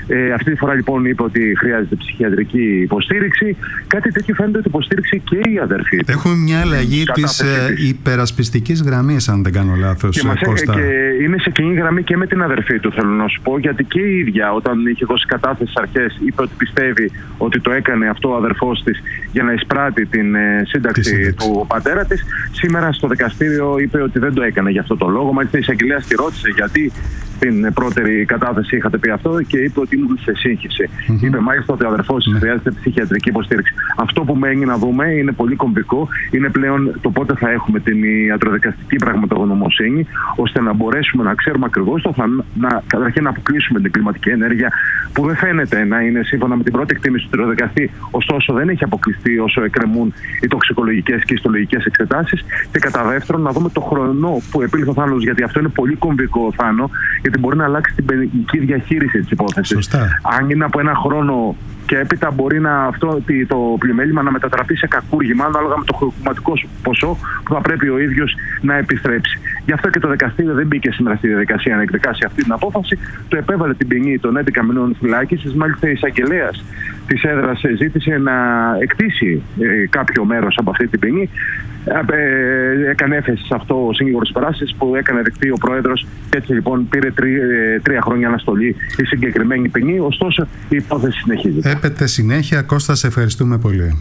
Αυτή τη φορά λοιπόν είπε ότι χρειάζεται ψυχιατρική υποστήριξη. Κάτι τέτοιο φαίνεται ότι υποστήριξε και η αδερφή του. Έχουμε μια αλλαγή της υπερασπιστικής γραμμής, αν δεν κάνω λάθος. Και είναι σε κοινή γραμμή και με την αδερφή του, θέλω να σου πω, γιατί και η ίδια όταν είχε δώσει κατάθεση στις αρχές είπε ότι πιστεύει ότι το έκανε αυτό ο αδερφός της για να εισπράττει την σύνταξη του πατέρα της. Σήμερα στο δικαστήριο είπε ότι δεν το έκανε για αυτό το λόγο. Μάλιστα η εισαγγελέας τη ρώτησε γιατί στην πρώτερη κατάθεση είχατε πει αυτό και είπε ότι ήμουν σε σύγχυση. Είπε μάλιστα ότι ο αδερφός της χρειάζεται ψυχιατρική υποστήριξη. Αυτό που μένει να δούμε είναι πολύ κομβικό. Είναι πλέον το πότε θα έχουμε την ιατροδικαστική πραγματογνωμοσύνη, ώστε να μπορέσουμε να ξέρουμε ακριβώς καταρχήν να αποκλείσουμε την κλιματική ενέργεια, που δεν φαίνεται να είναι σύμφωνα με την πρώτη εκτίμηση του ιατροδικαστή, ωστόσο δεν έχει αποκλειστεί όσο εκκρεμούν οι τοξικολογικές και ιστολογικές εξετάσεις. Και κατά δεύτερον, να δούμε το χρόνο που επήλθε ο θάνατος, γιατί αυτό είναι πολύ κομβικό, Θάνο, γιατί μπορεί να αλλάξει την ποινική διαχείριση της υπόθεσης. Αν είναι από ένα χρόνο και έπειτα μπορεί το πλημέλημα να μετατραπεί σε κακούργημα ανάλογα με το χρηματικό ποσό που θα πρέπει ο ίδιος να επιστρέψει. Γι' αυτό και το δικαστήριο δεν μπήκε σήμερα στη διαδικασία να εκδικάσει αυτή την απόφαση. Το επέβαλε την ποινή των 11 μηνών φυλάκισης. Μάλιστα η εισαγγελέας της έδρας ζήτησε να εκτίσει κάποιο μέρος από αυτή την ποινή. Έκανε έφεση σε αυτό ο σύγκριτος παράστασης που έκανε δεκτή ο πρόεδρος, και έτσι λοιπόν πήρε 3 χρόνια αναστολή η συγκεκριμένη ποινή. Ωστόσο η υπόθεση συνεχίζεται. Έπεται συνέχεια. Κώστα, σε ευχαριστούμε πολύ.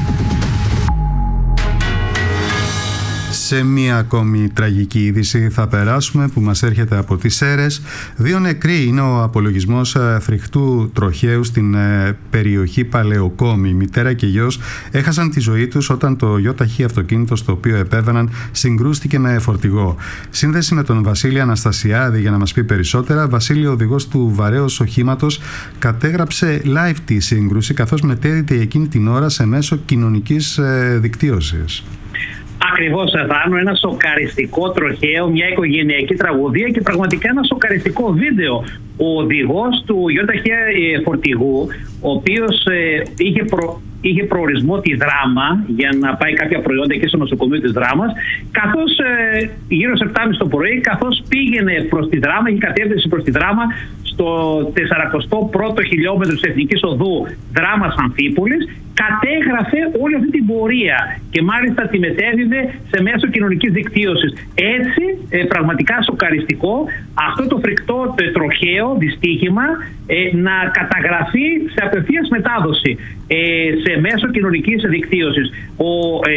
Σε μία ακόμη τραγική είδηση θα περάσουμε, που μας έρχεται από τις Σέρρες. 2 νεκροί είναι ο απολογισμός φρικτού τροχαίου στην περιοχή Παλαιοκόμη. Μητέρα και γιος έχασαν τη ζωή τους όταν το ΙΧ αυτοκίνητο στο οποίο επέβαιναν συγκρούστηκε με φορτηγό. Σύνδεση με τον Βασίλη Αναστασιάδη για να μας πει περισσότερα. Βασίλη, ο οδηγός του βαρέως οχήματος, κατέγραψε live τη σύγκρουση καθώς μετέδιδε εκείνη την ώρα σε μέσο κοινωνικής δικτύωσης. Ακριβώς, Θάνο, ένα σοκαριστικό τροχαίο, μια οικογενειακή τραγωδία και πραγματικά ένα σοκαριστικό βίντεο. Ο οδηγός του ΙΧ φορτηγού, ο οποίος είχε προορισμό τη Δράμα για να πάει κάποια προϊόντα εκεί στο νοσοκομείο της Δράμας, καθώς γύρω σε 7.30 το πρωί, καθώς πήγαινε προς τη Δράμα, είχε κατεύθυνση προς τη Δράμα στο 41ο χιλιόμετρο της Εθνικής Οδού Δράμας Αμφίπολης, κατέγραφε όλη αυτή την πορεία και μάλιστα τη μετέδιδε σε μέσο κοινωνικής δικτύωσης. Έτσι, πραγματικά σοκαριστικό αυτό το φρικτό τροχαίο δυστύχημα να καταγραφεί σε απευθείας μετάδοση σε μέσο κοινωνικής δικτύωσης. Ο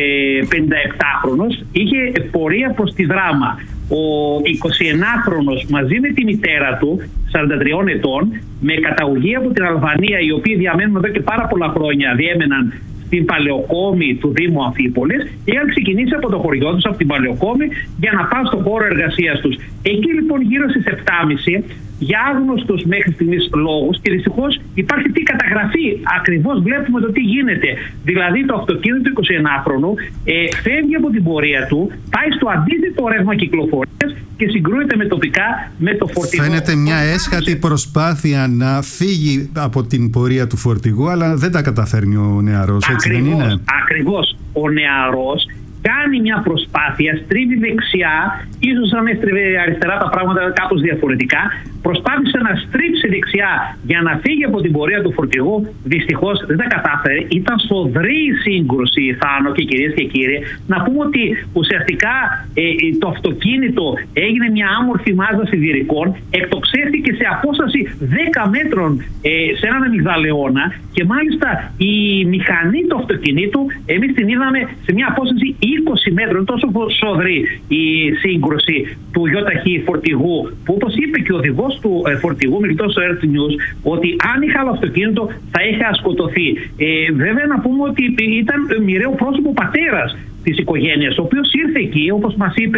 57χρονος είχε πορεία προς τη Δράμα. Ο 21χρονος μαζί με τη μητέρα του, 43 ετών, με καταγωγή από την Αλβανία, οι οποίοι διαμένουν εδώ και πάρα πολλά χρόνια, διέμεναν στην Παλαιοκόμη του Δήμου Αμφίπολης, είχαν ξεκινήσει από το χωριό τους, από την Παλαιοκόμη, για να πάνε στον χώρο εργασίας τους. Εκεί λοιπόν γύρω στις 7.30, για άγνωστους μέχρι στιγμής λόγους, και δυστυχώς υπάρχει τι καταγραφή, ακριβώς βλέπουμε το τι γίνεται. Δηλαδή το αυτοκίνητο του 21χρονου φεύγει από την πορεία του, πάει στο αντίθετο ρεύμα κυκλοφορίας και συγκρούεται με τοπικά με το φορτηγό. Φαίνεται μια έσχατη προσπάθεια να φύγει από την πορεία του φορτηγού, αλλά δεν τα καταφέρνει ο νεαρός, έτσι δεν είναι? Ακριβώς. Ο νεαρός κάνει μια προσπάθεια, στρίβει δεξιά, ίσως αν έστριβε αριστερά τα πράγματα κάπως διαφορετικά, προσπάθησε να στρίψει δεξιά για να φύγει από την πορεία του φορτηγού. Δυστυχώς δεν τα κατάφερε. Ήταν σφοδρή η σύγκρουση, Θάνο και κυρίες και κύριοι. Να πούμε ότι ουσιαστικά το αυτοκίνητο έγινε μια άμορφη μάζα σιδηρικών, εκτοξεύτηκε σε απόσταση 10 μέτρων σε έναν αμυγδαλαιώνα και μάλιστα η μηχανή του αυτοκινήτου εμείς την είδαμε σε μια απόσταση 20 μέτρων. Τόσο σφοδρή η σύγκρουση του ΙΧ φορτηγού, που όπως είπε και ο οδηγός του φορτηγού, μιλητός στο Earth News, ότι αν είχα άλλο αυτοκίνητο θα είχε σκοτωθεί. Βέβαια να πούμε ότι ήταν μοιραίο πρόσωπο πατέρας της οικογένειας, ο οποίος ήρθε εκεί, όπως μας είπε,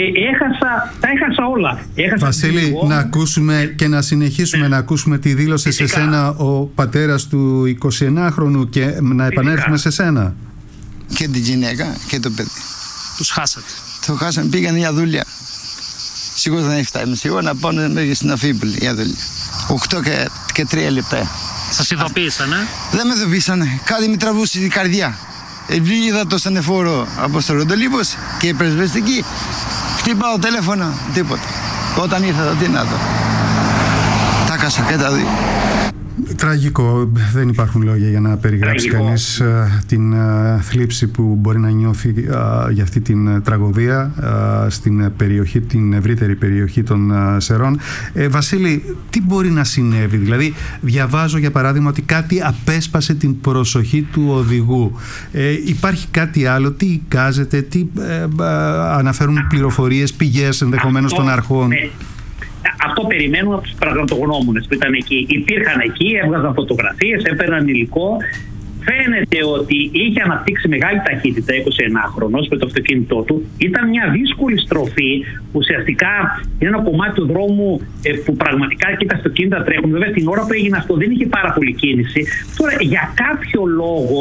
τα έχασα όλα. Βασίλη, να ακούσουμε και να συνεχίσουμε να ακούσουμε τι δήλωσε σε σένα ο πατέρας του 21χρονου και να επανέλθουμε σε σένα. Και την γυναίκα και το παιδί. Τους χάσατε? Το χάσαμε, πήγαν για δουλειά. Σηκώθηκαν 7.30 να πάνε στην Αμφίπολη για δουλειά. 8 και 3 λεπτά. Σας ειδοποίησανε? Δεν με ειδοποίησανε. Κάτι με τραβούσε την καρδιά. Είδα το στενεφόρο από στο Ροντολίβος και η πρεσβεστική. Χτύπαω το τηλέφωνο, τίποτα. Όταν ήρθα, τι να δω. Τα κάσα και τα δύο. Τραγικό. Δεν υπάρχουν λόγια για να περιγράψει κανείς την θλίψη που μπορεί να νιώθει για αυτή την τραγωδία στην περιοχή, την ευρύτερη περιοχή των Σερών. Βασίλη, τι μπορεί να συνέβη? Δηλαδή, διαβάζω για παράδειγμα ότι κάτι απέσπασε την προσοχή του οδηγού. Υπάρχει κάτι άλλο? Τι εικάζεται? Τι αναφέρουν πληροφορίες, πηγές ενδεχομένως των αρχών? Αυτό περιμένουμε από τους πραγματογνώμονες που ήταν εκεί. Υπήρχαν εκεί, έβγαζαν φωτογραφίες, έπαιρναν υλικό. Φαίνεται ότι είχε αναπτύξει μεγάλη ταχύτητα 21χρονος με το αυτοκίνητό του. Ήταν μια δύσκολη στροφή. Ουσιαστικά είναι ένα κομμάτι του δρόμου που πραγματικά και τα αυτοκίνητα τρέχουν. Βέβαια, την ώρα που έγινε αυτό δεν είχε πάρα πολύ κίνηση. Τώρα, για κάποιο λόγο,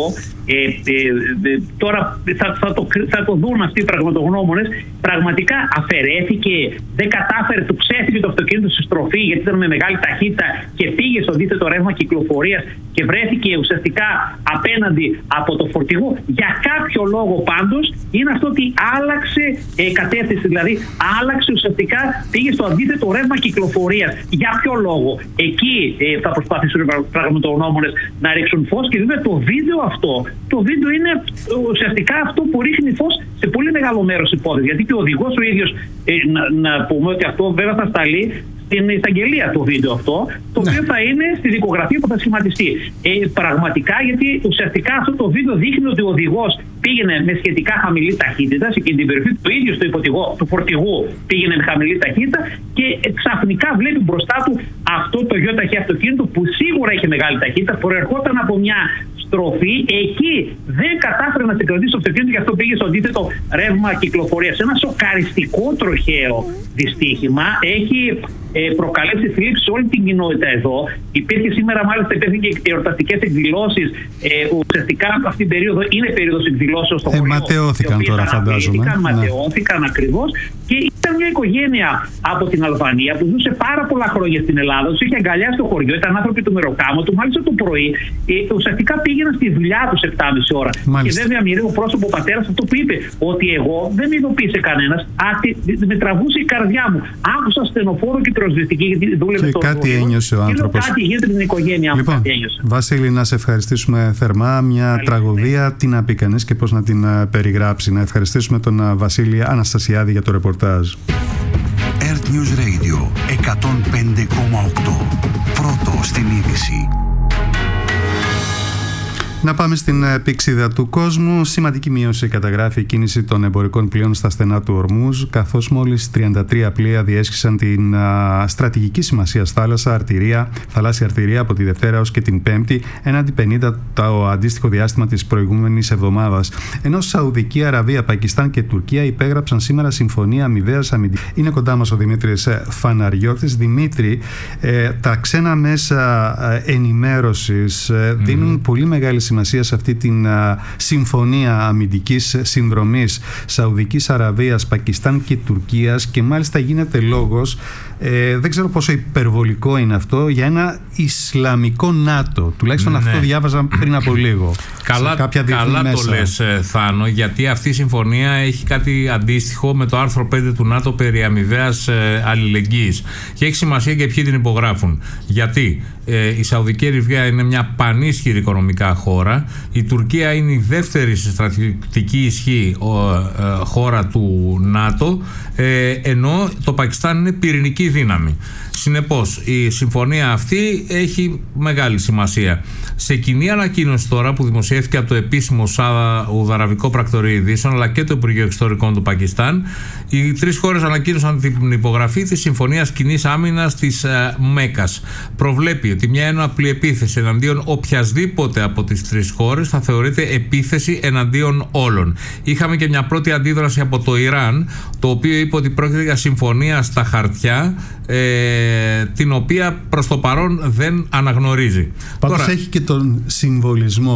τώρα θα το δουν αυτοί οι πραγματογνώμονες, πραγματικά αφαιρέθηκε, δεν κατάφερε, του ξέφυγε το αυτοκίνητο στη στροφή γιατί ήταν με μεγάλη ταχύτητα και πήγε στο αντίθετο ρεύμα κυκλοφορίας και βρέθηκε ουσιαστικά απέναντι από το φορτηγό. Για κάποιο λόγο πάντως είναι αυτό ότι άλλαξε κατεύθυνση, δηλαδή άλλαξε ουσιαστικά, πήγε στο αντίθετο ρεύμα κυκλοφορίας. Για ποιο λόγο? Εκεί θα προσπαθήσουν οι πραγματογνώμονες να ρίξουν φως και βέβαια το βίντεο αυτό, το βίντεο είναι ουσιαστικά αυτό που ρίχνει φως σε πολύ μεγάλο μέρος υπόθεση. Γιατί και ο οδηγός ο ίδιος, να πούμε ότι αυτό βέβαια θα σταλεί στην εισαγγελία το βίντεο αυτό, το οποίο θα είναι στη δικογραφία που θα σχηματιστεί. Πραγματικά, γιατί ουσιαστικά αυτό το βίντεο δείχνει ότι ο οδηγός πήγαινε με σχετικά χαμηλή ταχύτητα σε εκείνη την περιοχή, το ίδιο του φορτηγού πήγαινε με χαμηλή ταχύτητα και ξαφνικά βλέπει μπροστά του αυτό το γιοταχή αυτοκίνητο που σίγουρα έχει μεγάλη ταχύτητα, προερχόταν από μια στροφή, εκεί δεν κατάφερε να συγκρατήσει το αυτοκίνητο και αυτό πήγε στο αντίθετο ρεύμα κυκλοφορίας. Ένα σοκαριστικό τροχαίο δυστύχημα, έχει προκαλέσει θλίψη σε όλη την κοινότητα εδώ. Υπήρχε σήμερα, μάλιστα, υπήρχαν και εορταστικές εκδηλώσεις. Ουσιαστικά αυτή την περίοδο είναι περίοδος εκδηλώσεων στο χωριό. Ματαιώθηκαν τώρα, φαντάζομαι. Ματαιώθηκαν ακριβώς. Και ήταν μια οικογένεια από την Αλβανία που ζούσε πάρα πολλά χρόνια στην Ελλάδα. Τους είχε αγκαλιάσει το χωριό, ήταν άνθρωποι του μεροκάμωτου. Μάλιστα το πρωί ουσιαστικά πήγαιναν στη δουλειά τους 7,5 ώρα. Και βέβαια, μοιραίο πρόσωπο ο πατέρας αυτό που είπε, ότι εγώ δεν με ειδοποίησε κανένας, με τραβούσε η καρδιά μου. Άκουσα στενοφόρο και τροσβεστική, γιατί δούλευε το κάτι ένιωσε ο άνθρωπος. Κάτι γίνεται με την οικογένειά μου. Λοιπόν, Βασίλη, να σε ευχαριστήσουμε θερμά. Μια τραγωδία, τι να πει κανείς και πώς να την περιγράψει. Να ευχαριστήσουμε τον Βασίλη Αναστασιάδη για το ρεπορτάζ. Earth News Radio 105,8. Πρώτο στην είδηση. Να πάμε στην πηξίδα του κόσμου. Σημαντική μείωση καταγράφει η κίνηση των εμπορικών πλοίων στα στενά του Ορμούζ, καθώς μόλις 33 πλοία διέσχισαν την στρατηγική σημασίας θαλάσσια αρτηρία από τη Δευτέρα ως και την Πέμπτη, έναντι 50 το αντίστοιχο διάστημα της προηγούμενης εβδομάδας. Ενώ Σαουδική Αραβία, Πακιστάν και Τουρκία υπέγραψαν σήμερα συμφωνία αμοιβαίας αμυντικής. Είναι κοντά μας ο Δημήτρης Φαναριώτης. Δημήτρη, τα ξένα μέσα ενημέρωσης δίνουν πολύ μεγάλη σημασία σε αυτή την συμφωνία αμυντικής συνδρομής Σαουδικής Αραβίας, Πακιστάν και Τουρκίας, και μάλιστα γίνεται λόγος, δεν ξέρω πόσο υπερβολικό είναι αυτό, για ένα Ισλαμικό ΝΑΤΟ. Τουλάχιστον αυτό διάβαζα πριν από λίγο. Καλά το λες, Θάνο, γιατί αυτή η συμφωνία έχει κάτι αντίστοιχο με το άρθρο 5 του ΝΑΤΟ περί αμοιβαίας αλληλεγγύης. Και έχει σημασία και ποιοι την υπογράφουν. Γιατί η Σαουδική Αραβία είναι μια πανίσχυρη οικονομικά χώρα. Η Τουρκία είναι η δεύτερη σε στρατιωτική ισχύ χώρα του ΝΑΤΟ, ενώ το Πακιστάν είναι πυρηνική δύναμη. Συνεπώς, η συμφωνία αυτή έχει μεγάλη σημασία. Σε κοινή ανακοίνωση τώρα που δημοσιεύτηκε από το επίσημο Σαουδαραβικό Πρακτορείο Ειδήσεων αλλά και το Υπουργείο Εξωτερικών του Πακιστάν, οι τρεις χώρες ανακοίνωσαν την υπογραφή της Συμφωνίας Κοινής Άμυνας της Μέκας. Προβλέπει ότι μια ένοπλη επίθεση εναντίον οποιασδήποτε από τις τρεις χώρες θα θεωρείται επίθεση εναντίον όλων. Είχαμε και μια πρώτη αντίδραση από το Ιράν, το οποίο είπε ότι πρόκειται για συμφωνία στα χαρτιά, την οποία προς το παρόν δεν αναγνωρίζει. Πάντως έχει και τον συμβολισμό ότι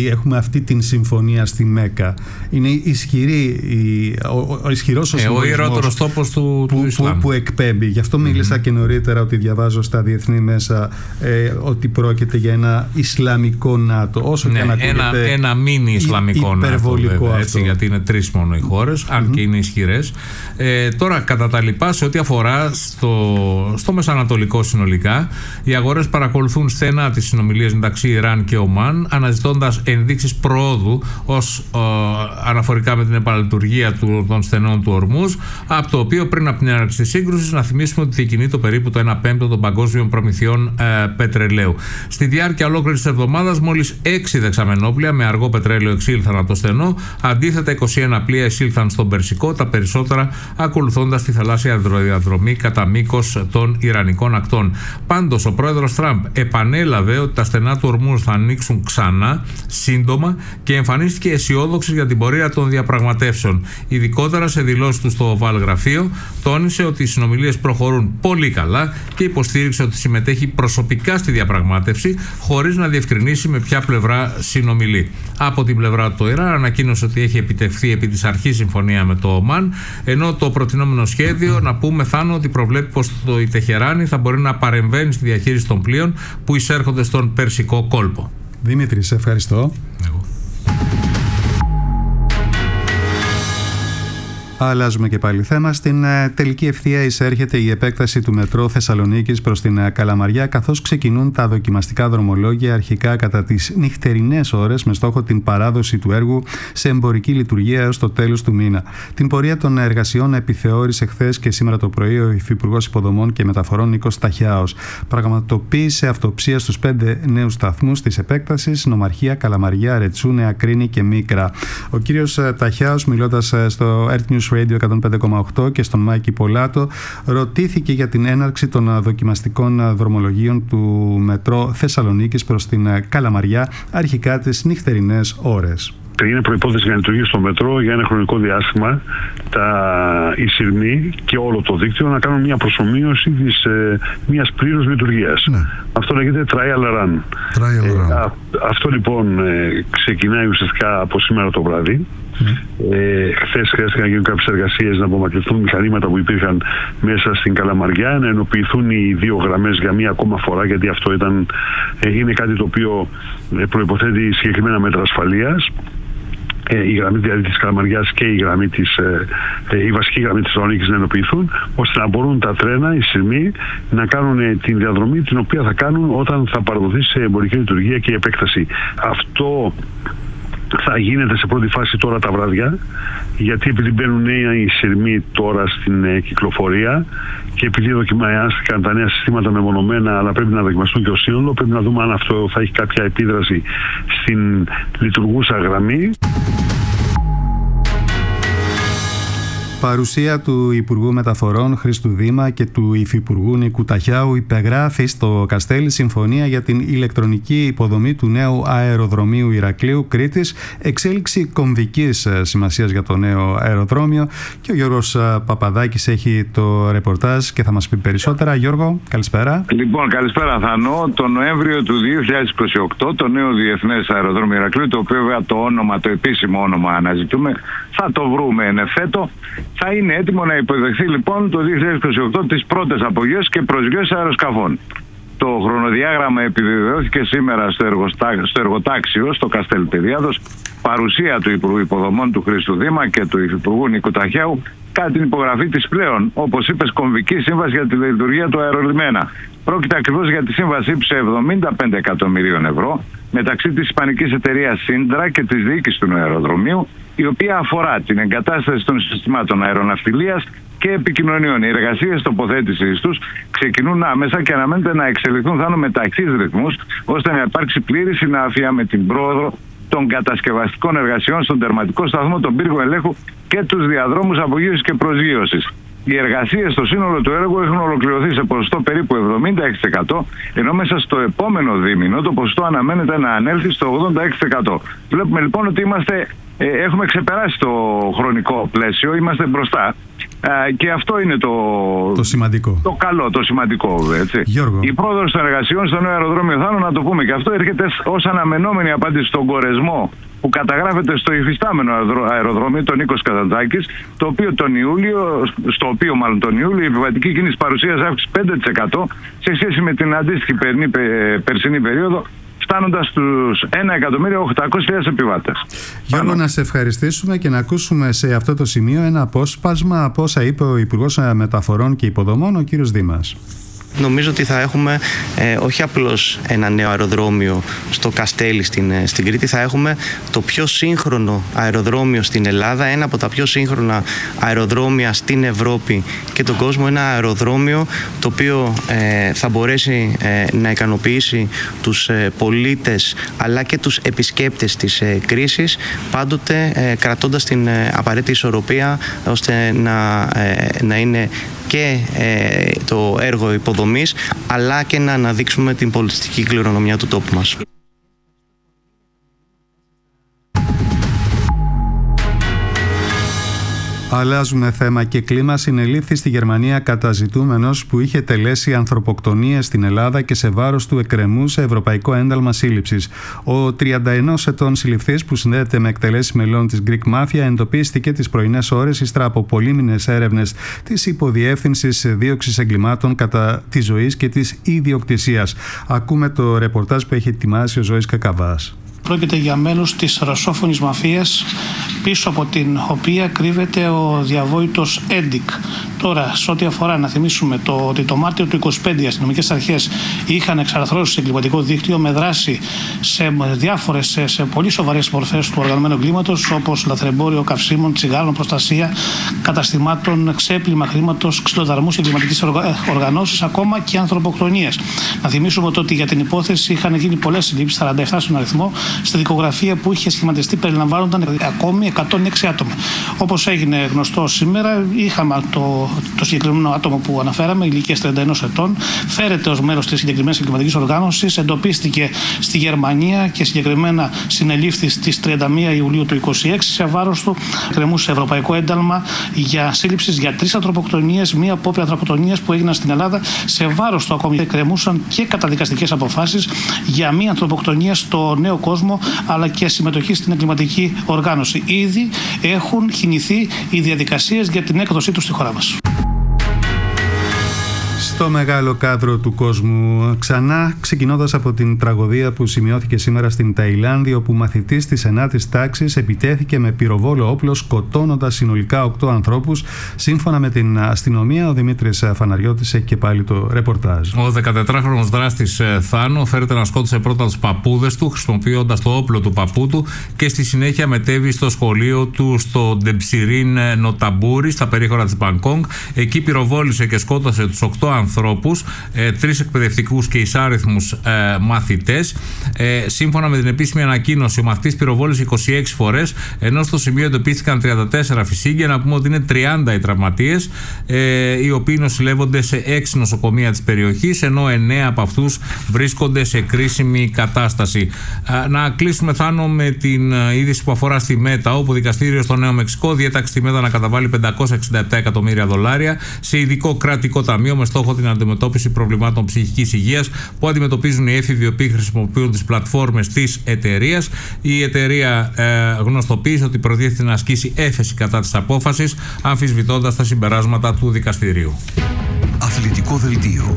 ότι έχουμε αυτή την συμφωνία στη Μέκκα. Είναι ισχυρός ο ιερότερος τόπος του Ισλάμ που εκπέμπει. Γι' αυτό μίλησα και νωρίτερα ότι διαβάζω στα διεθνή μέσα ότι πρόκειται για ένα Ισλαμικό ΝΑΤΟ. Όσο και να ακούγεται ένα μίνι Ισλαμικό ΝΑΤΟ, βέβαια, έτσι, γιατί είναι 3 μόνο οι χώρες, αν και είναι ισχυρές. Τώρα, κατά τα λοιπά, σε ό,τι αφορά στο Μεσανατολικό συνολικά, οι αγορές παρακολουθούν στενά τις συνομιλίες μεταξύ Ιράν και Ομάν, αναζητώντας ενδείξεις προόδου αναφορικά με την επαναλειτουργία των στενών του Ορμούζ, από το οποίο πριν από την έναρξη της σύγκρουσης, να θυμίσουμε ότι διακινείται περίπου το 1/5 των παγκόσμιων προμηθειών πετρελαίου. Στη διάρκεια ολόκληρης της εβδομάδας, μόλις 6 δεξαμενόπλια με αργό πετρέλαιο εξήλθαν από το στενό, αντίθετα 21 πλοία εισήλθαν στον Περσικό, τα περισσότερα ακολουθώντας τη θαλάσσια διαδρομή κατά μήκος των Ιρανικών ακτών. Πάντως, ο πρόεδρος Τραμπ επανέλαβε ότι τα στενά του Ορμούζ θα ανοίξουν ξανά σύντομα και εμφανίστηκε αισιόδοξος για την πορεία των διαπραγματεύσεων. Ειδικότερα σε δηλώσεις του στο Oval Γραφείο, τόνισε ότι οι συνομιλίες προχωρούν πολύ καλά και υποστήριξε ότι συμμετέχει προσωπικά στη διαπραγμάτευση, χωρίς να διευκρινίσει με ποια πλευρά συνομιλεί. Από την πλευρά του Ιράν ανακοίνωσε ότι έχει επιτευχθεί επί της αρχής συμφωνία με το Ομάν, ενώ το προτινόμενο σχέδιο, να πούμε Θάνο, ότι προβλέπει πως η Τεχεράνη θα μπορεί να παρεμβαίνει στη διαχείριση των πλοίων που εισέρχονται στον Περσικό κόλπο. Δημήτρη, σε ευχαριστώ. Αλλάζουμε και πάλι θέμα. Στην τελική ευθεία εισέρχεται η επέκταση του μετρό Θεσσαλονίκης προς την Καλαμαριά, καθώς ξεκινούν τα δοκιμαστικά δρομολόγια αρχικά κατά τις νυχτερινές ώρες, με στόχο την παράδοση του έργου σε εμπορική λειτουργία έως το τέλος του μήνα. Την πορεία των εργασιών επιθεώρησε χθες και σήμερα το πρωί ο Υφυπουργός Υποδομών και Μεταφορών Νίκος Ταχιάος. Πραγματοποίησε αυτοψία στους 5 νέους σταθμούς της επέκτασης: Νομαρχία, Καλαμαριά, Ρετσού, Νέα Κρίνη και Μίκρα. Ο κύριος Ταχιάος, μιλώντας στο Earth News Radio 105,8 και στον Μάικη Πολάτο, ρωτήθηκε για την έναρξη των δοκιμαστικών δρομολογίων του μετρό Θεσσαλονίκης προς την Καλαμαριά, αρχικά τις νυχτερινές ώρες. Είναι προϋπόθεση για να λειτουργήσει το μετρό για ένα χρονικό διάστημα οι σειρμοί και όλο το δίκτυο να κάνουν μια προσομοίωση της μιας πλήρους λειτουργίας. Ναι. Αυτό λέγεται trial run. Αυτό λοιπόν ξεκινάει ουσιαστικά από σήμερα το βράδυ. Χθες χρειάστηκε να γίνουν κάποιες εργασίες, να απομακρυνθούν μηχανήματα που υπήρχαν μέσα στην Καλαμαριά, να ενοποιηθούν οι 2 γραμμές για μία ακόμα φορά, γιατί αυτό είναι κάτι το οποίο προϋποθέτει συγκεκριμένα μέτρα ασφαλείας. Η γραμμή δηλαδή της Καλαμαριάς και η βασική γραμμή της Θεσσαλονίκης να ενοποιηθούν, ώστε να μπορούν τα τρένα, οι σειρμοί, να κάνουν την διαδρομή την οποία θα κάνουν όταν θα παραδοθεί σε εμπορική λειτουργία και η επέκταση. Αυτό θα γίνεται σε πρώτη φάση τώρα τα βράδια, γιατί επειδή μπαίνουν νέοι σειρμοί τώρα στην κυκλοφορία και επειδή δοκιμάστηκαν τα νέα συστήματα μεμονωμένα, αλλά πρέπει να δοκιμαστούν και ο σύνολο, πρέπει να δούμε αν αυτό θα έχει κάποια επίδραση στην λειτουργούσα γραμμή. Παρουσία του Υπουργού Μεταφορών Χρήστου Δήμα και του Υφυπουργού Νίκου Ταχιάου υπεγράφει στο Καστέλι συμφωνία για την ηλεκτρονική υποδομή του νέου αεροδρομίου Ηρακλείου Κρήτης, εξέλιξη κομβικής σημασίας για το νέο αεροδρόμιο. Και ο Γιώργος Παπαδάκης έχει το ρεπορτάζ και θα μας πει περισσότερα. Γιώργο, καλησπέρα. Λοιπόν, καλησπέρα Θανό. Το Νοέμβριο του 2028 το νέο Διεθνές Αεροδρόμιο Ηρακλείου, το οποίο βέβαια το επίσημο όνομα αναζητούμε, θα το βρούμε εν ευθέτω. Θα είναι έτοιμο να υποδεχθεί λοιπόν το 2028 τις πρώτες απογειώσεις και προσγειώσεις αεροσκαφών. Το χρονοδιάγραμμα επιβεβαιώθηκε σήμερα στο εργοτάξιο, στο Καστέλι Πεδιάδος, παρουσία του Υπουργού Υποδομών του Χρήστου Δήμα και του Υφυπουργού Νίκου Ταχιάου, κατά την υπογραφή της πλέον, όπως είπες, κομβική σύμβαση για τη λειτουργία του αερολιμένα. Πρόκειται ακριβώς για τη σύμβαση ύψους 75 εκατομμυρίων ευρώ μεταξύ της ισπανικής εταιρείας Σύντρα και της διοίκησης του αεροδρομίου, η οποία αφορά την εγκατάσταση των συστημάτων αεροναυτιλίας και επικοινωνιών. Οι εργασίες τοποθέτησης τους ξεκινούν άμεσα και αναμένεται να εξελιχθούν με ταχύς ρυθμούς, ώστε να υπάρξει πλήρη συνάφεια με την πρόοδο των κατασκευαστικών εργασιών στον τερματικό σταθμό, τον πύργο ελέγχου και τους διαδρόμους απογείωσης και προσγείωσης. Οι εργασίες στο σύνολο του έργου έχουν ολοκληρωθεί σε ποσοστό περίπου 76%, ενώ μέσα στο επόμενο δίμηνο το ποσοστό αναμένεται να ανέλθει στο 86%. Βλέπουμε λοιπόν ότι είμαστε έχουμε ξεπεράσει το χρονικό πλαίσιο, είμαστε μπροστά. Και αυτό είναι το σημαντικό. Το καλό, το σημαντικό. Έτσι. Η πρόοδος των εργασιών στο νέο αεροδρόμιο Θάνο, να το πούμε και αυτό, έρχεται ως αναμενόμενη απάντηση στον κορεσμό που καταγράφεται στο υφιστάμενο αεροδρόμιο, τον Νίκος Καζαντζάκης, στο οποίο τον Ιούλιο η επιβατική κίνηση παρουσίασε αύξηση 5% σε σχέση με την αντίστοιχη περσινή περίοδο, φτάνοντας στους 1.800.000 επιβάτες. Γιώργο, να σε ευχαριστήσουμε και να ακούσουμε σε αυτό το σημείο ένα απόσπασμα από όσα είπε ο Υπουργός Μεταφορών και Υποδομών, ο κύριος Δήμας. Νομίζω ότι θα έχουμε όχι απλώς ένα νέο αεροδρόμιο στο Καστέλι στην Κρήτη, θα έχουμε το πιο σύγχρονο αεροδρόμιο στην Ελλάδα, ένα από τα πιο σύγχρονα αεροδρόμια στην Ευρώπη και τον κόσμο, ένα αεροδρόμιο το οποίο θα μπορέσει να ικανοποιήσει τους πολίτες αλλά και τους επισκέπτες της κρίσης, πάντοτε κρατώντας την απαραίτητη ισορροπία ώστε να είναι και το έργο υποδομής αλλά και να αναδείξουμε την πολιτιστική κληρονομιά του τόπου μας. Αλλάζουμε θέμα και κλίμα. Συνελήφθη στη Γερμανία καταζητούμενος που είχε τελέσει ανθρωποκτονίες στην Ελλάδα και σε βάρος του εκκρεμούσε ευρωπαϊκό ένταλμα σύλληψης. Ο 31 ετών συλληφθής, που συνδέεται με εκτελέσεις μελών της Greek Mafia, εντοπίστηκε τις πρωινές ώρες ύστερα από πολύμηνες έρευνες της Υποδιεύθυνσης Δίωξης Εγκλημάτων κατά της ζωής και της ιδιοκτησίας. Ακούμε το ρεπορτάζ που έχει ετοιμάσει ο Ζωής Κακαβάς. Πρόκειται για μέλος της ρωσόφωνης μαφίας, πίσω από την οποία κρύβεται ο διαβόητος Έντικ. Τώρα, σε ό,τι αφορά να θυμίσουμε ότι το Μάρτιο του 2025 οι αστυνομικές αρχές είχαν εξαρθρώσει εγκληματικό δίκτυο με δράση σε πολύ σοβαρές μορφές του οργανωμένου εγκλήματος, όπως λαθρεμπόριο καυσίμων, τσιγάρων, προστασία καταστημάτων, ξέπλυμα χρήματος, ξυλοδαρμούς, εγκληματικές οργανώσεις, ακόμα και ανθρωποκτονίες. Να θυμίσουμε ότι για την υπόθεση είχαν γίνει πολλές συλλήψεις, 47 στον αριθμό. Στη δικογραφία που είχε σχηματιστεί περιλαμβάνονταν ακόμη 106 άτομα. Όπως έγινε γνωστό σήμερα, είχαμε το συγκεκριμένο άτομο που αναφέραμε, ηλικίας 31 ετών, φέρεται ως μέρος της συγκεκριμένης εγκληματικής οργάνωσης, εντοπίστηκε στη Γερμανία και συγκεκριμένα συνελήφθη στις 31 Ιουλίου του 2026. Σε βάρος του κρεμούσε ευρωπαϊκό ένταλμα για σύλληψης για 3 ανθρωποκτονίες, μία απόπειρα ανθρωποκτονίας που έγιναν στην Ελλάδα. Σε βάρος του ακόμη κρεμούσαν και καταδικαστικές αποφάσεις για μία ανθρωποκτονία στο νέο κόσμο, αλλά και συμμετοχή στην εγκληματική οργάνωση. Ήδη έχουν κινηθεί οι διαδικασίες για την έκδοσή του στη χώρα μας. Στο μεγάλο κάδρο του κόσμου ξανά, ξεκινώντας από την τραγωδία που σημειώθηκε σήμερα στην Ταϊλάνδη, όπου μαθητής της 9ης τάξης επιτέθηκε με πυροβόλο όπλο, σκοτώνοντας συνολικά 8 ανθρώπους. Σύμφωνα με την αστυνομία, ο Δημήτρης Φαναριώτης έχει και πάλι το ρεπορτάζ. Ο 14χρονος δράστης Θάνο φέρεται να σκότωσε πρώτα τους παππούδες του, χρησιμοποιώντας το όπλο του παππού του, και στη συνέχεια μετέβη στο σχολείο του στο Ντεψιρίν Νοταμπούρι, στα περίχωρα της Μπαγκόγκ. Εκεί πυροβόλησε και σκότωσε τους 8 ανθρώπους, 3 εκπαιδευτικούς και εισάριθμους μαθητές. Σύμφωνα με την επίσημη ανακοίνωση, ο μαθητής πυροβόλησε 26 φορές, ενώ στο σημείο εντοπίστηκαν 34 φυσίγγια. Να πούμε ότι είναι 30 οι τραυματίες, οι οποίοι νοσηλεύονται σε 6 νοσοκομεία της περιοχής, ενώ 9 από αυτούς βρίσκονται σε κρίσιμη κατάσταση. Να κλείσουμε, Θάνο, με την είδηση που αφορά στη ΜΕΤΑ, όπου δικαστήριο στο Νέο Μεξικό διέταξε τη ΜΕΤΑ να καταβάλει $567 εκατομμύρια σε ειδικό κρατικό ταμείο με στόχο την αντιμετώπιση προβλημάτων ψυχικής υγείας που αντιμετωπίζουν οι έφηβοι οι οποίοι χρησιμοποιούν τις πλατφόρμες της εταιρείας. Η εταιρεία γνωστοποίησε ότι προτίθεται να ασκήσει έφεση κατά της απόφασης, αμφισβητώντας τα συμπεράσματα του δικαστηρίου. Αθλητικό δελτίο.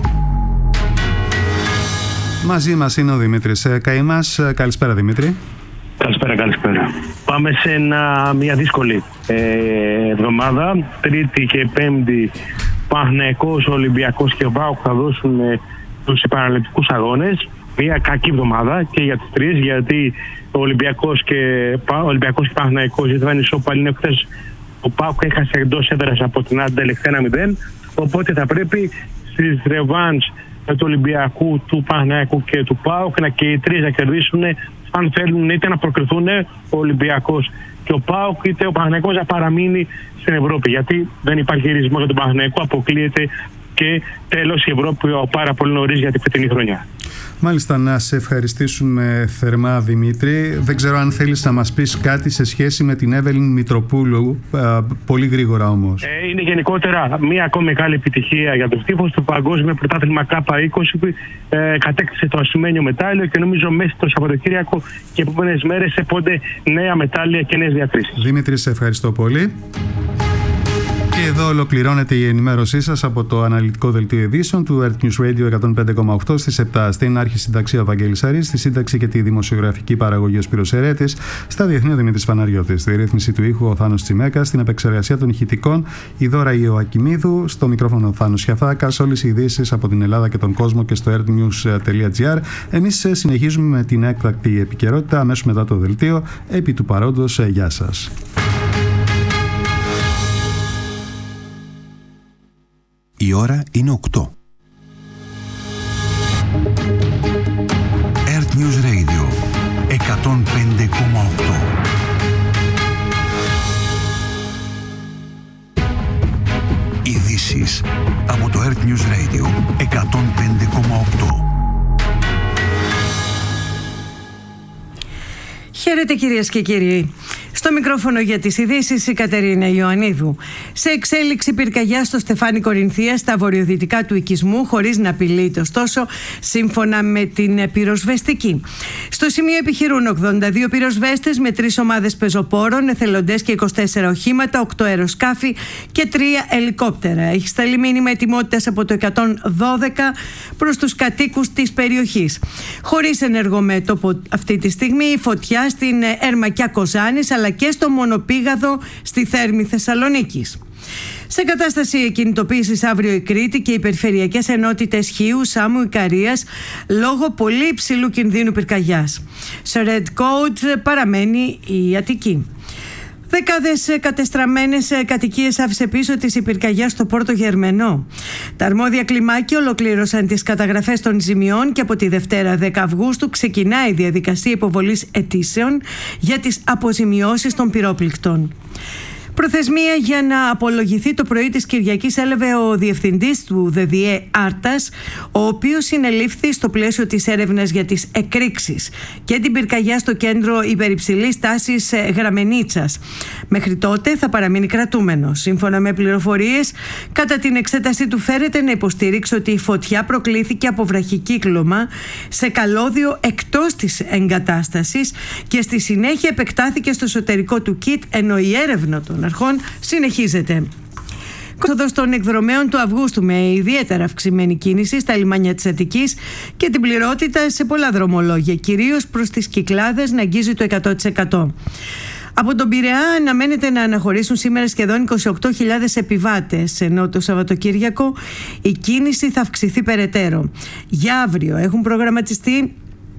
Μαζί μας είναι ο Δημήτρης Καημάς. Καλησπέρα, Δημήτρη. Καλησπέρα. Πάμε σε μια δύσκολη εβδομάδα. Τρίτη και Πέμπτη Παναθηναϊκός, Ολυμπιακός και ΠΑΟΚ θα δώσουν τους επαναληπτικούς αγώνες. Μια κακή εβδομάδα και για τους τρεις, γιατί ο Ολυμπιακός και Παναθηναϊκός ήταν ισόπαλοι. Χθες ο ΠΑΟΚ έχασε εντός έδρας από την Άντελεξ 1-0. Οπότε θα πρέπει στις ρεβάνς του Ολυμπιακού, του Παναθηναϊκού και του ΠΑΟΚ και οι τρεις να κερδίσουν, αν θέλουν είτε να προκριθούν ο Ολυμπιακός και ο ΠΑΟΚ είτε ο Παναθηναϊκός να παραμείνει στην Ευρώπη. Γιατί δεν υπάρχει χειρισμό για τον Παναθηναϊκό, αποκλείεται και τέλος η Ευρώπη πάρα πολύ νωρίς για τη φετινή χρονιά. Μάλιστα, να σε ευχαριστήσουμε θερμά, Δημήτρη. Δεν ξέρω αν θέλεις να μας πεις κάτι σε σχέση με την Εύελιν Μητροπούλου, πολύ γρήγορα όμως. Είναι γενικότερα μια ακόμη μεγάλη επιτυχία για τους τύφους. Το Παγκόσμιο Πρωτάθλημα K20 κατέκτησε το ασημένιο μετάλλιο και νομίζω μέσα στο Σαββατοκύριακο και επόμενες μέρες επώνται νέα μετάλλια και νέες διακρίσεις. Δημήτρη, σε ευχαριστώ πολύ. Και εδώ ολοκληρώνεται η ενημέρωσή σας από το αναλυτικό δελτίο ειδήσεων του Earth News Radio 105,8 στις 7. Στην αρχισυνταξία ο Βαγγέλης Αρής, στη σύνταξη και τη δημοσιογραφική παραγωγή ο Σπύρος Ερέτης, στα διεθνή ο Δημήτρης Παναγιώτης, στη ρύθμιση του ήχου ο Θάνος Τσιμέκας, στην επεξεργασία των ηχητικών η Δώρα Ιωακιμίδου, στο μικρόφωνο ο Θάνος Χιαφάκας, όλες οι ειδήσεις από την Ελλάδα και τον κόσμο και στο earthnews.gr. Εμείς συνεχίζουμε με την έκτακτη επικαιρότητα αμέσως μετά το δελτίο. Επί του παρόντος, γεια σας. Η ώρα είναι 8. Earth News Radio 105,8. Ειδήσεις από το Earth News Radio 105,8. Χαίρετε κυρίες και κύριοι. Στο μικρόφωνο για τις ειδήσεις η Κατερίνα Ιωαννίδου. Σε εξέλιξη πυρκαγιά στο Στεφάνι Κορινθίας στα βορειοδυτικά του οικισμού, χωρίς να απειλείται ωστόσο, σύμφωνα με την πυροσβεστική. Στο σημείο επιχειρούν 82 πυροσβέστες με 3 ομάδες πεζοπόρων, εθελοντές και 24 οχήματα, 8 αεροσκάφη και 3 ελικόπτερα. Έχει σταλεί μήνυμα ετοιμότητας από το 112 προς τους κατοίκους της περιοχής. Χωρίς ενεργό μέτωπο αυτή τη στιγμή η φωτιά στην Ερμακιά Κοζάνης αλλά και στο Μονοπήγαδο στη Θέρμη Θεσσαλονίκης. Σε κατάσταση κινητοποίησης αύριο η Κρήτη και οι περιφερειακές ενότητες Χίου, Σάμου, Ικαρίας λόγω πολύ υψηλού κινδύνου πυρκαγιάς. Σε Red Code παραμένει η Αττική. Δεκάδες κατεστραμμένες κατοικίες άφησε πίσω της η πυρκαγιά στο Πόρτο Γερμενό. Τα αρμόδια κλιμάκια ολοκλήρωσαν τις καταγραφές των ζημιών και από τη Δευτέρα 10 Αυγούστου ξεκινάει η διαδικασία υποβολής αιτήσεων για τις αποζημιώσεις των πυρόπληκτων. Προθεσμία για να απολογηθεί το πρωί της Κυριακής έλαβε ο διευθυντής του ΔΔΕ Άρτας, ο οποίος συνελήφθη στο πλαίσιο της έρευνας για τις εκρήξεις και την πυρκαγιά στο κέντρο υπερυψηλής τάσης Γραμμενίτσας. Μέχρι τότε θα παραμείνει κρατούμενος. Σύμφωνα με πληροφορίες, κατά την εξέτασή του φέρεται να υποστήριξει ότι η φωτιά προκλήθηκε από βραχικύκλωμα σε καλώδιο εκτός της εγκατάστασης και στη συνέχεια επεκτάθηκε στο εσωτερικό του κιτ, ενώ η έρευνα των αρχών συνεχίζεται. Κόστος των εκδρομέων του Αυγούστου με ιδιαίτερα αυξημένη κίνηση στα λιμάνια της Αττικής και την πληρότητα σε πολλά δρομολόγια, κυρίως προς τις Κυκλάδες να αγγίζει το 100%. Από τον Πειραιά αναμένεται να αναχωρήσουν σήμερα σχεδόν 28.000 επιβάτες, ενώ το Σαββατοκύριακο η κίνηση θα αυξηθεί περαιτέρω. Για αύριο έχουν προγραμματιστεί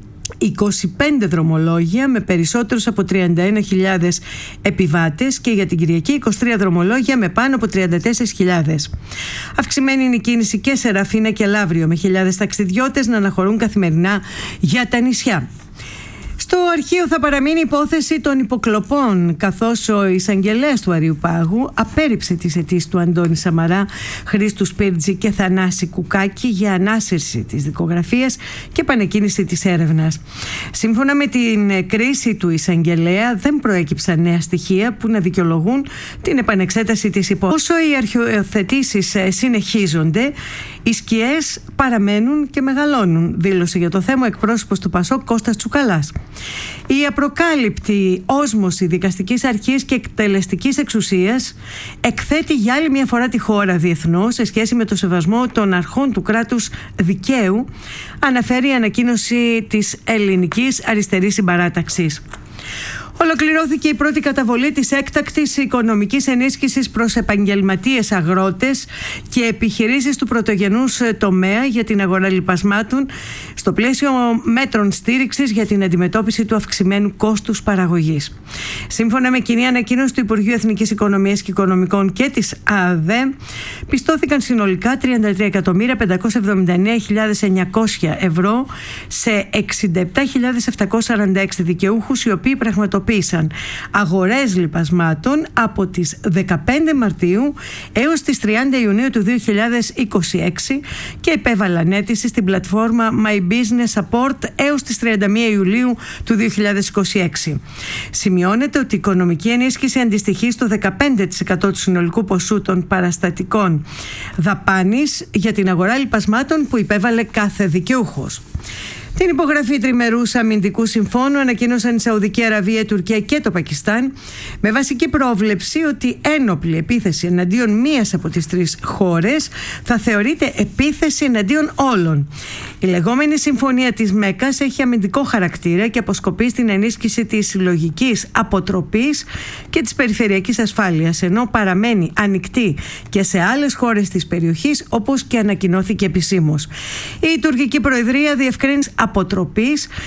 25 δρομολόγια με περισσότερους από 31.000 επιβάτες και για την Κυριακή 23 δρομολόγια με πάνω από 34.000. Αυξημένη είναι η κίνηση και σε Ραφίνα και Λαύριο, με χιλιάδες ταξιδιώτες να αναχωρούν καθημερινά για τα νησιά. Στο αρχείο θα παραμείνει η υπόθεση των υποκλοπών, καθώς ο εισαγγελέας του Αριουπάγου απέρριψε τις αιτήσεις του Αντώνη Σαμαρά, Χρήστου Σπίρτζη και Θανάση Κουκάκη για ανάσυρση της δικογραφίας και επανεκκίνηση της έρευνας. Σύμφωνα με την κρίση του εισαγγελέα, δεν προέκυψαν νέα στοιχεία που να δικαιολογούν την επανεξέταση της υπόθεσης. Όσο οι αρχιοθετήσεις συνεχίζονται, οι σκιές παραμένουν και μεγαλώνουν, δήλωσε για το θέμα ο εκπρόσωπος του ΠΑΣΟΚ Κώστας Τσουκαλάς. Η απροκάλυπτη όσμωση δικαστικής αρχής και εκτελεστικής εξουσίας εκθέτει για άλλη μια φορά τη χώρα διεθνώς σε σχέση με το σεβασμό των αρχών του κράτους δικαίου, αναφέρει η ανακοίνωση της Ελληνικής Αριστερής Συμπαράταξης. Ολοκληρώθηκε η πρώτη καταβολή της έκτακτης οικονομικής ενίσχυσης προς επαγγελματίες αγρότες και επιχειρήσεις του πρωτογενούς τομέα για την αγορά λιπασμάτων στο πλαίσιο μέτρων στήριξης για την αντιμετώπιση του αυξημένου κόστους παραγωγής. Σύμφωνα με κοινή ανακοίνωση του Υπουργείου Εθνικής Οικονομίας και Οικονομικών και της ΑΔΕ, πιστώθηκαν συνολικά 33.579.900 ευρώ σε 67.746 δικαιούχους, οι οποίοι πραγματοποίησαν πραγματοποίησαν αγορές λιπασμάτων από τις 15 Μαρτίου έως τις 30 Ιουνίου του 2026 και υπέβαλαν αίτηση στην πλατφόρμα My Business Support έως τις 31 Ιουλίου του 2026. Σημειώνεται ότι η οικονομική ενίσχυση αντιστοιχεί στο 15% του συνολικού ποσού των παραστατικών δαπάνης για την αγορά λιπασμάτων που υπέβαλε κάθε δικαιούχος. Την υπογραφή τριμερούς αμυντικού συμφώνου ανακοίνωσαν η Σαουδική Αραβία, η Τουρκία και το Πακιστάν, με βασική πρόβλεψη ότι ένοπλη επίθεση εναντίον μίας από τις τρεις χώρες θα θεωρείται επίθεση εναντίον όλων. Η λεγόμενη συμφωνία της Μέκκας έχει αμυντικό χαρακτήρα και αποσκοπεί στην ενίσχυση της συλλογικής αποτροπής και της περιφερειακής ασφάλειας, ενώ παραμένει ανοιχτή και σε άλλες χώρες της περιοχής, όπως και ανακοινώθηκε επισήμως. Η τουρκική προεδρία διευκρίνησε αποτροπής